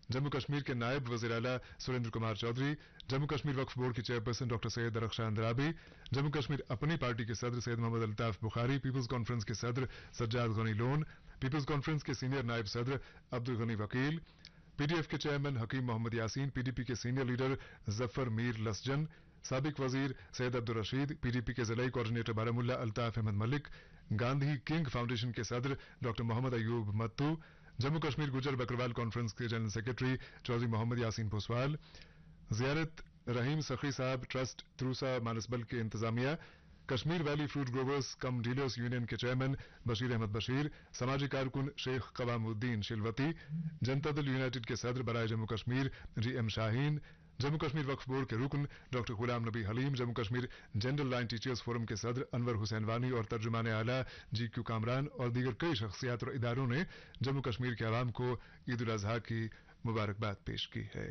जम्मू कश्मीर के नायब वज़ीर आला सुरेंद्र कुमार चौधरी, जम्मू कश्मीर वक्फ बोर्ड की चेयरपर्सन डॉक्टर सैयद दरख्शां अंद्राबी, जम्मू कश्मीर अपनी पार्टी के सदर सैयद मोहम्मद अल्ताफ बुखारी, पीपल्स कॉन्फ्रेंस के सदर Sajjad Ghani loan, peoples conference के सीनियर नायब सदर अब्दुल गनी वकील, पीडीएफ के चेयरमैन हकीम मोहम्मद यासीन, पीडीपी के सीनियर लीडर जफर मीर लसजन, साबिक वजीर सैयद अब्दुल रशीद, पीडीपी के जिलाई coordinator Baramulla Altaf Ahmad Malik, Gandhi king foundation के सदर डॉक्टर मोहम्मद अयूब मत्तू, जम्मू कश्मीर गुजर बकरवाल कॉन्फ्रेंस के जनरल सेक्रेटरी चौधरी मोहम्मद यासीन पुसवाल, जियारत रहीम सखी साहब ट्रस्ट त्रूसा मानसबल के इंतजामिया, कश्मीर वैली फ्रूट ग्रोवर्स कम डीलर्स यूनियन के चेयरमैन बशीर अहमद बशीर, समाजी कारकुन शेख कवामुद्दीन शिलवती, जनता दल यूनाइटेड के सदर बराए जम्मू कश्मीर जीएम शाहीन, जम्मू कश्मीर वक्फ बोर्ड के रुकन doctor Ghulam Nabi haleem, Jammu Kashmir general line teachers forum के सदर अनवर हुसैन वानी और तर्जुमान आला GQ कामरान और दीगर कई शख्सियात और इदारों ने जम्मू कश्मीर के आवाम को ईद उल अजहा की मुबारकबाद पेश की है।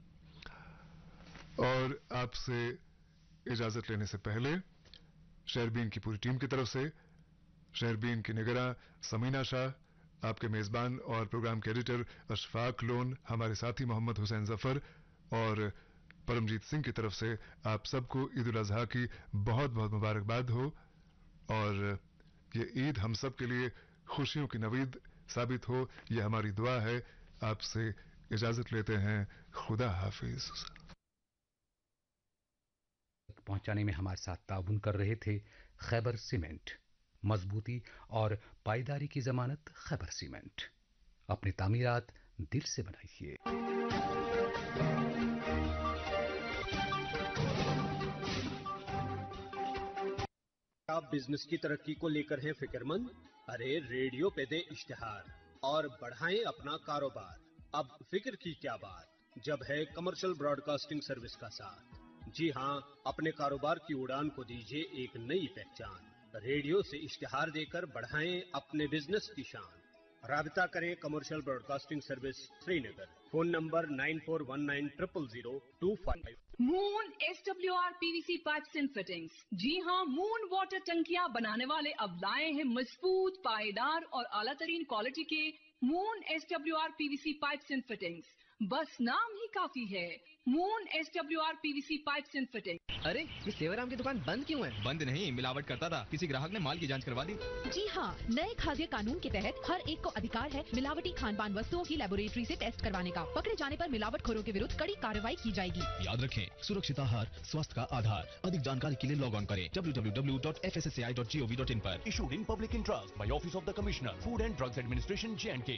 और आपसे इजाजत लेने से पहले शहरबीन की पूरी टीम की तरफ से शहरबीन की निगरां समीना शाह, आपके मेजबान और प्रोग्राम के एडिटर अशफाक लोन, हमारे साथी मोहम्मद हुसैन जफर और परमजीत सिंह की तरफ से आप सबको ईद उल अजहा की बहुत बहुत मुबारकबाद हो और ये ईद हम सब के लिए खुशियों की नवीद साबित हो, ये हमारी दुआ है। आपसे इजाजत लेते हैं, खुदा हाफिज। पहुंचाने में हमारे साथ ताउन कर रहे थे खैबर सीमेंट, मजबूती और पायदारी की जमानत खैबर सीमेंट। अपनी तामीरात दिल से बनाइए। आप बिजनेस की तरक्की को लेकर हैं फिक्रमंद? अरे रेडियो पे दे इश्तिहार और बढ़ाएं अपना कारोबार। अब फिक्र की क्या बात, जब है कमर्शियल ब्रॉडकास्टिंग सर्विस का साथ। जी हां, अपने कारोबार की उड़ान को दीजिए एक नई पहचान। रेडियो से इश्तिहार देकर बढ़ाएं अपने बिजनेस की शान। राबिता करें commercial broadcasting service Srinagar, phone number 9419000255। Moon SWR PVC pipes and fittings. जी हाँ, मून वाटर टंकियां बनाने वाले अब लाए हैं मजबूत, पायदार और आला तरीन क्वालिटी के moon SWR PVC pipes and fittings. बस नाम ही काफी है, moon SWR PVC pipes and fittings. अरे ये सेवाराम की दुकान बंद क्यों है? बंद नहीं, मिलावट करता था, किसी ग्राहक ने माल की जांच करवा दी। जी हाँ, नए खाद्य कानून के तहत हर एक को अधिकार है मिलावटी खान पान वस्तुओं की लेबोरेटरी से टेस्ट करवाने का। पकड़े जाने पर मिलावटखोरों के विरुद्ध कड़ी कार्रवाई की जाएगी। याद रखें, सुरक्षित आहार स्वास्थ्य का आधार। अधिक जानकारी के लिए लॉग ऑन करें www.fssai.gov.in पर। Issued in public interest by Office of the Commissioner, Food and Drugs Administration, J&K।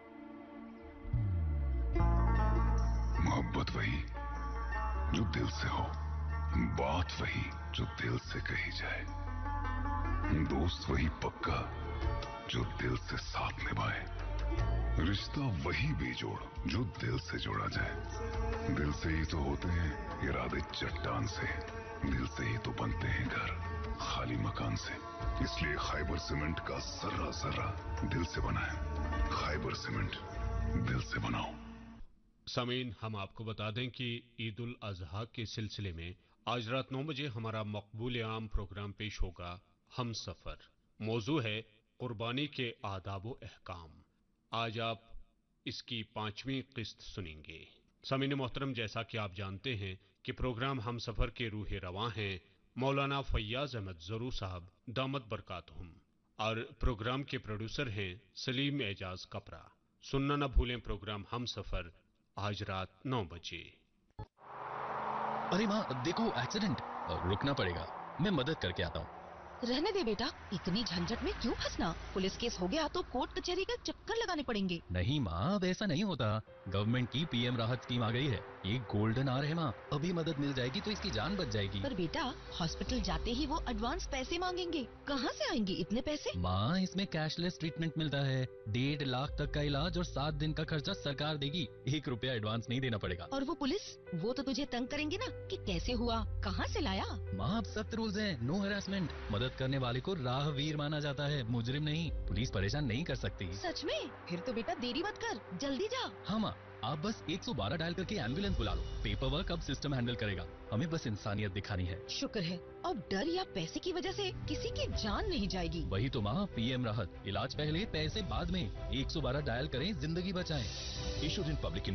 मोहब्बत वही जो दिल से हो, बात वही जो दिल से कही जाए, दोस्त वही पक्का जो दिल से साथ निभाए, रिश्ता वही बेजोड़ जो दिल से जोड़ा जाए। दिल से ही तो होते हैं इरादे चट्टान से, दिल से ही तो बनते हैं घर खाली मकान से। इसलिए खैबर सीमेंट का सर्रा सर्रा दिल से बना है। खैबर सीमेंट, दिल से बनाओ। सामीन, हम आपको बता दें कि ईद उल अजहा के सिलसिले में आज रात 9 बजे हमारा मकबूल आम प्रोग्राम पेश होगा, हम सफर। मौजू है कुर्बानी के आदाब व अहकाम। आज आप इसकी 5वीं किस्त सुनेंगे। सामीन मोहतरम, जैसा कि आप जानते हैं कि प्रोग्राम हम सफर के रूह रवां हैं मौलाना फैयाज अहमद ज़रू साहब दामत बरकातहुम, और प्रोग्राम के प्रोड्यूसर हैं सलीम एजाज कपरा। सुनना न भूलें प्रोग्राम हम सफर आज रात 9 बजे। अरे माँ देखो एक्सीडेंट, रुकना पड़ेगा, मैं मदद करके आता हूँ। रहने दे बेटा, इतनी झंझट में क्यों फंसना। पुलिस केस हो गया तो कोर्ट कचहरी का चक्कर लगाने पड़ेंगे। नहीं माँ, अब ऐसा नहीं होता। गवर्नमेंट की PM राहत स्कीम आ गई है, ये गोल्डन आवर है माँ, अभी मदद मिल जाएगी तो इसकी जान बच जाएगी। पर बेटा, हॉस्पिटल जाते ही वो एडवांस पैसे मांगेंगे, कहाँ से आएंगे इतने पैसे? माँ, इसमें कैशलेस ट्रीटमेंट मिलता है, 1.5 लाख तक का इलाज और 7 दिन का खर्चा सरकार देगी। 1 रुपया एडवांस नहीं देना पड़ेगा। और वो पुलिस, वो तो तुझे तंग करेंगे ना कि कैसे हुआ, कहाँ से लाया। माँ, अब सख्त रूल्स हैं, नो हरासमेंट। मदद करने वाले को राहवीर माना जाता है, मुजरिम नहीं। पुलिस परेशान नहीं कर सकती। सच में? फिर तो बेटा देरी मत कर, जल्दी जा। हाँ माँ, आप बस 112 डायल करके एम्बुलेंस बुला लो। पेपर वर्क अब सिस्टम हैंडल करेगा, हमें बस इंसानियत दिखानी है। शुक्र है, अब डर या पैसे की वजह से किसी की जान नहीं जाएगी। वही तो माँ, PM राहत, इलाज पहले पैसे बाद में। 112 डायल करें, जिंदगी बचाएं। Issued in public